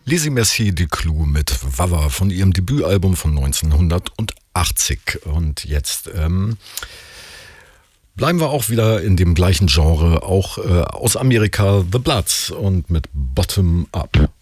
Lizzie Merci de Clou mit Wawa von ihrem Debütalbum von 1980. Und jetzt bleiben wir auch wieder in dem gleichen Genre, auch aus Amerika, The Bloods und mit Bottom Up.